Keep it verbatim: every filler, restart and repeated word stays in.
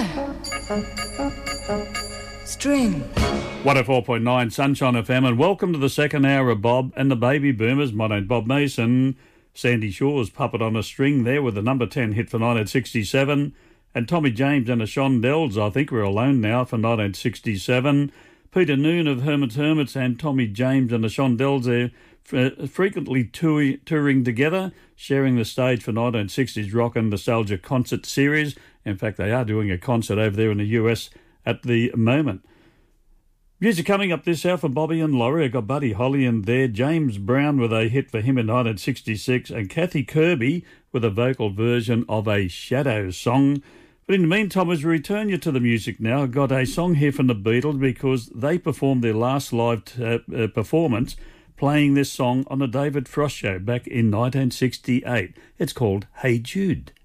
Piano. String. one oh four point nine Sunshine F M, and welcome to the second hour of Bob and the Baby Boomers. My name's Bob Mason. Sandy Shaw's Puppet on a String there with the number ten hit for nineteen sixty-seven. And Tommy James and the Shondells, I think we're alone now, for nineteen sixty-seven. Peter Noon of Herman's Hermits and Tommy James and the Shondells are f- frequently tour- touring together, sharing the stage for nineteen sixties rock and nostalgia concert series. In fact, they are doing a concert over there in the U S at the moment. Music coming up this hour for Bobby and Laurie. I got Buddy Holly in there, James Brown with a hit for him in nineteen sixty-six, and Kathy Kirby with a vocal version of a Shadow song. But in the meantime, as we return you to the music now, I've got a song here from the Beatles because they performed their last live t- uh, performance playing this song on the David Frost Show back in nineteen sixty-eight. It's called Hey Jude.